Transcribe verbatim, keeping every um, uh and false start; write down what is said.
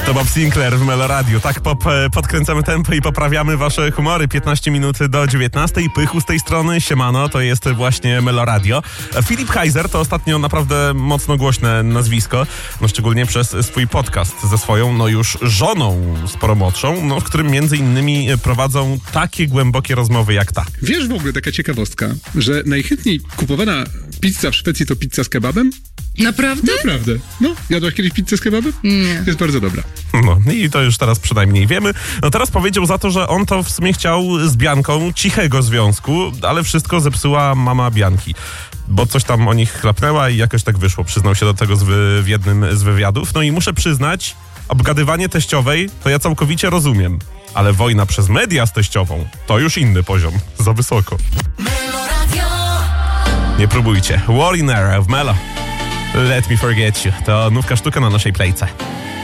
To Bob Sinclair w Melo Radio. Tak pop, podkręcamy tempo i poprawiamy wasze humory. piętnaście minut do dziewiętnastej. Pychu z tej strony. Siemano, to jest właśnie Melo Radio. Filip Kaiser to ostatnio naprawdę mocno głośne nazwisko. No szczególnie przez swój podcast ze swoją, no już żoną sporo młodszą, no w którym między innymi prowadzą takie głębokie rozmowy jak ta. Wiesz w ogóle, taka ciekawostka, że najchętniej kupowana pizza w Szwecji to pizza z kebabem? Naprawdę? Naprawdę. No, jadłaś kiedyś pizzę z kebabem? Nie. Jest bardzo dobra. No i to już teraz przynajmniej wiemy. No teraz powiedział za to, że on to w sumie chciał z Bianką cichego związku, ale wszystko zepsuła mama Bianki. Bo coś tam o nich chlapnęła i jakoś tak wyszło. Przyznał się do tego z wy, w jednym z wywiadów. No i muszę przyznać, obgadywanie teściowej to ja całkowicie rozumiem. Ale wojna przez media z teściową to już inny poziom. Za wysoko. Nie próbujcie. War in Era w Melo. Let me forget you. To nówka sztuka na naszej playce.